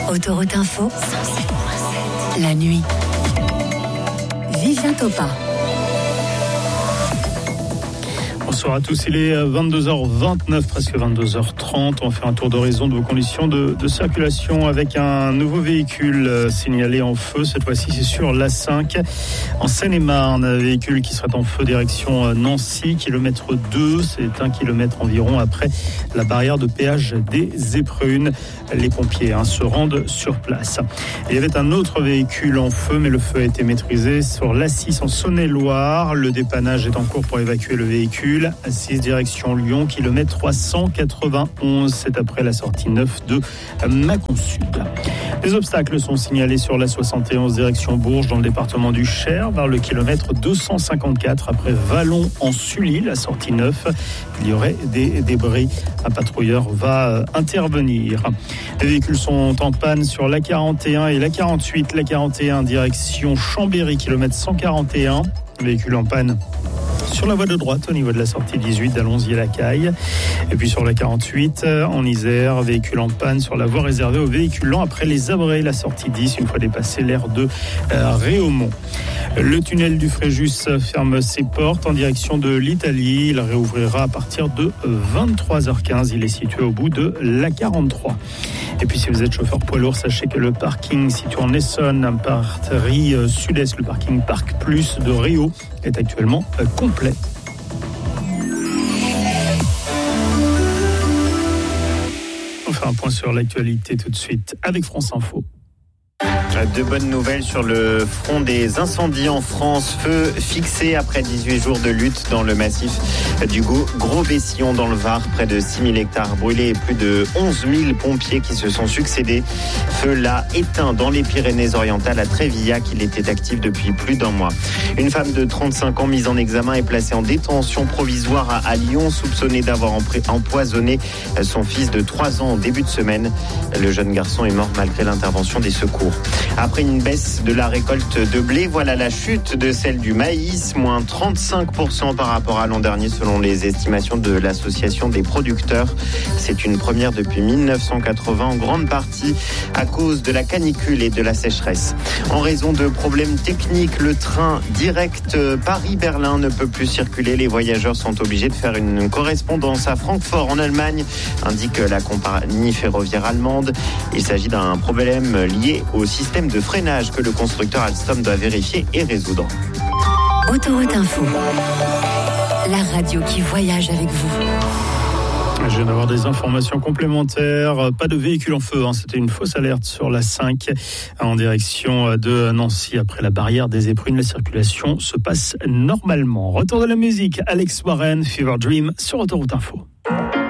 Autoroute Info, la nuit. Vivien Topa. Bonsoir à tous, il est 22h29, presque 22h30. On fait un tour d'horizon de vos conditions de circulation avec un nouveau véhicule signalé en feu. Cette fois-ci, c'est sur l'A5 en Seine-et-Marne. Un véhicule qui serait en feu direction Nancy, kilomètre 2. C'est 1 kilomètre environ après la barrière de péage des Éprunes. Les pompiers se rendent sur place. Il y avait un autre véhicule en feu, mais le feu a été maîtrisé sur l'A6 en Saône-et-Loire. Le dépannage est en cours pour évacuer le véhicule. A6 direction Lyon, kilomètre 391. C'est après la sortie 9 de Mâcon Sud. Les obstacles sont signalés sur la 71 direction Bourges dans le département du Cher, vers le kilomètre 254 après Vallon en Sully, la sortie 9. Il y aurait des débris. Un patrouilleur va intervenir. Les véhicules sont en panne sur la 41 et la 48. La 41 direction Chambéry, kilomètre 141. Véhicule en panne sur la voie de droite au niveau de la sortie 18 d'Allonzy-et-la-Caille. Et puis sur la 48 en Isère, véhicule en panne sur la voie réservée aux véhicules lents après les Abrets, la sortie 10 une fois dépassé l'aire de Réaumont. Le tunnel du Fréjus ferme ses portes en direction de l'Italie. Il réouvrira à partir de 23h15. Il est situé au bout de la 43. Et puis si vous êtes chauffeur poids lourd, sachez que le parking situé en Essonne, partie sud-est, le parking Parc Plus de Rio, est actuellement complet. On fait un point sur l'actualité tout de suite avec France Info. De bonnes nouvelles sur le front des incendies en France. Feu fixé après 18 jours de lutte dans le massif du Gros-Bessillon dans le Var. Près de 6 000 hectares brûlés et plus de 11 000 pompiers qui se sont succédés. Feu là éteint dans les Pyrénées-Orientales à Trévillac. Il était actif depuis plus d'un mois. Une femme de 35 ans mise en examen est placée en détention provisoire à Lyon, soupçonnée d'avoir empoisonné son fils de 3 ans au début de semaine. Le jeune garçon est mort malgré l'intervention des secours. Après une baisse de la récolte de blé, voilà la chute de celle du maïs, moins 35% par rapport à l'an dernier selon les estimations de l'association des producteurs. C'est une première depuis 1980, en grande partie à cause de la canicule et de la sécheresse. En raison de problèmes techniques, le train direct Paris-Berlin ne peut plus circuler. Les voyageurs sont obligés de faire une correspondance à Francfort en Allemagne, indique la compagnie ferroviaire allemande. Il s'agit d'un problème lié au système de freinage que le constructeur Alstom doit vérifier et résoudre. Autoroute Info, la radio qui voyage avec vous. Je viens d'avoir des informations complémentaires. Pas de véhicule en feu. C'était une fausse alerte sur la 5 en direction de Nancy. Après la barrière des Éprunes, la circulation se passe normalement. Retour de la musique. Alex Warren, Fever Dream sur Autoroute Info.